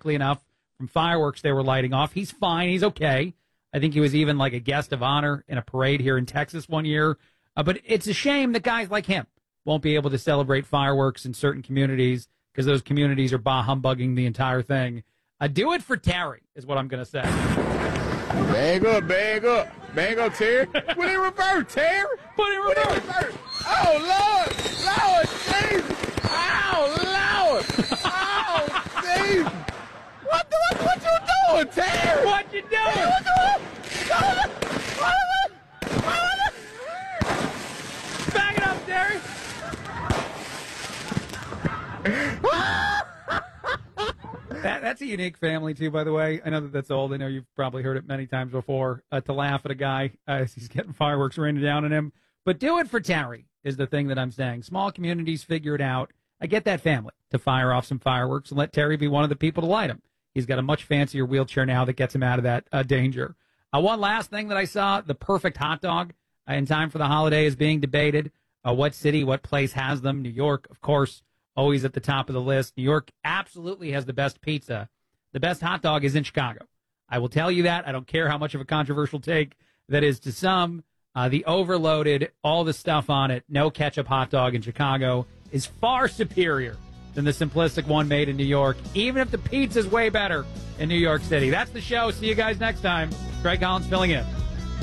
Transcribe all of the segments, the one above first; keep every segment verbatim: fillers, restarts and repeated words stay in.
ironically enough, from fireworks they were lighting off. He's fine. He's okay. I think he was even like a guest of honor in a parade here in Texas one year. Uh, but it's a shame that guys like him won't be able to celebrate fireworks in certain communities because those communities are bah humbugging the entire thing. Uh, do it for Terry is what I'm going to say. Bang up, bang up. Bang up, Terry. Put in reverse, Terry. Put in reverse. Put in reverse. Oh, Lord. Lord, Jesus. Oh, Lord. Oh, Jesus. What, the, what, what you doing, Terry? What you doing? What you doing? Bang it up, Terry. That, that's a unique family, too, by the way. I know that that's old. I know you've probably heard it many times before, uh, to laugh at a guy uh, as he's getting fireworks raining down on him. But do it for Terry is the thing that I'm saying. Small communities figure it out. I get that family to fire off some fireworks and let Terry be one of the people to light them. He's got a much fancier wheelchair now that gets him out of that uh, danger. Uh, one last thing that I saw, the perfect hot dog uh, in time for the holiday is being debated. Uh, what city, what place has them? New York, of course, always at the top of the list. New York absolutely has the best pizza. The best hot dog is in Chicago. I will tell you that. I don't care how much of a controversial take that is to some. Uh, the overloaded, all the stuff on it, no ketchup hot dog in Chicago is far superior than the simplistic one made in New York, even if the pizza's way better in New York City. That's the show. See you guys next time. Greg Collins filling in.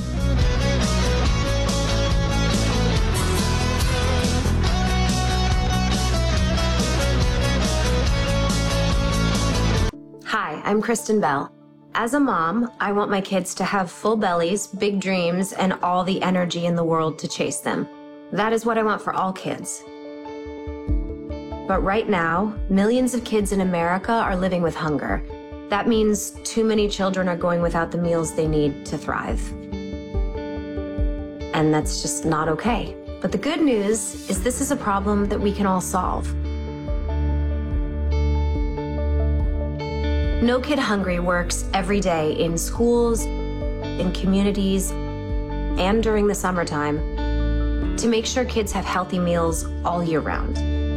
Hi, I'm Kristen Bell. As a mom, I want my kids to have full bellies, big dreams, and all the energy in the world to chase them. That is what I want for all kids. But right now, millions of kids in America are living with hunger. That means too many children are going without the meals they need to thrive. And that's just not okay. But the good news is this is a problem that we can all solve. No Kid Hungry works every day in schools, in communities, and during the summertime to make sure kids have healthy meals all year round.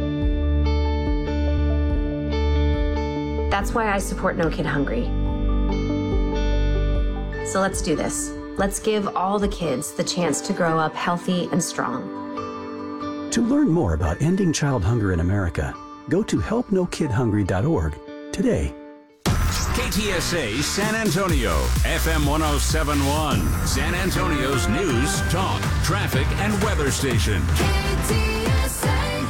That's why I support No Kid Hungry. So let's do this. Let's give all the kids the chance to grow up healthy and strong. To learn more about ending child hunger in America, go to help no kid hungry dot org today. K T S A San Antonio, F M one oh seven point one, San Antonio's news, talk, traffic, and weather station. K T S A.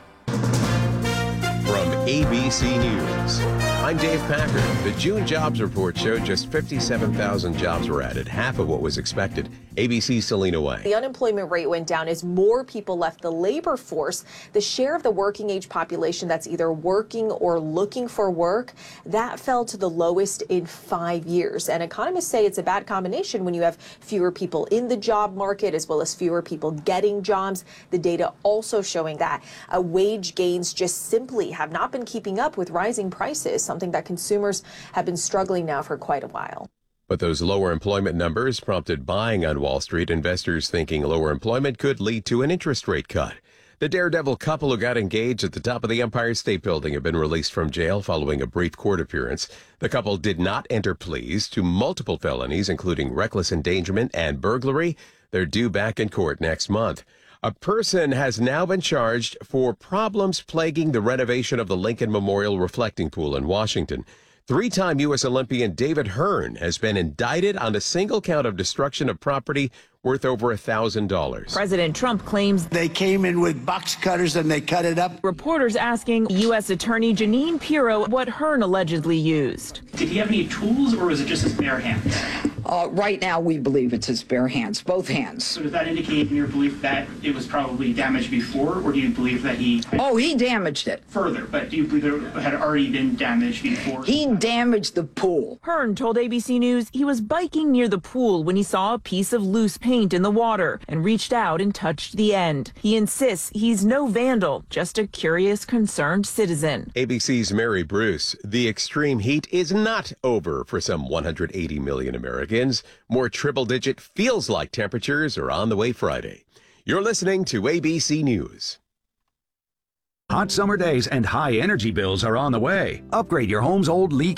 From A B C News, I'm Dave Packer. The June jobs report showed just fifty-seven thousand jobs were added, half of what was expected. A B C's Selena Way. The unemployment rate went down as more people left the labor force. The share of the working age population that's either working or looking for work, that fell to the lowest in five years. And economists say it's a bad combination when you have fewer people in the job market as well as fewer people getting jobs. The data also showing that uh, wage gains just simply have not been keeping up with rising prices, something that consumers have been struggling now for quite a while. But those lower employment numbers prompted buying on Wall Street, investors thinking lower employment could lead to an interest rate cut. The daredevil couple who got engaged at the top of the Empire State Building have been released from jail following a brief court appearance. The couple did not enter pleas to multiple felonies, including reckless endangerment and burglary. They're due back in court next month. A person has now been charged for problems plaguing the renovation of the Lincoln Memorial Reflecting Pool in Washington. Three-time U S Olympian David Hearn has been indicted on a single count of destruction of property worth over one thousand dollars. President Trump claims they came in with box cutters and they cut it up. Reporters asking U S Attorney Jeanine Pirro what Hearn allegedly used. Did he have any tools or was it just his bare hands? Uh, right now, we believe it's his bare hands, both hands. So does that indicate in your belief that it was probably damaged before, or do you believe that he... Oh, he damaged it. Further, but do you believe it had already been damaged before? He damaged the pool. Hearn told A B C News he was biking near the pool when he saw a piece of loose paint in the water and reached out and touched the end. He insists he's no vandal, just a curious, concerned citizen. A B C's Mary Bruce. The extreme heat is not over for some one hundred eighty million Americans. More triple-digit feels-like temperatures are on the way Friday. You're listening to A B C News. Hot summer days and high energy bills are on the way. Upgrade your home's old leak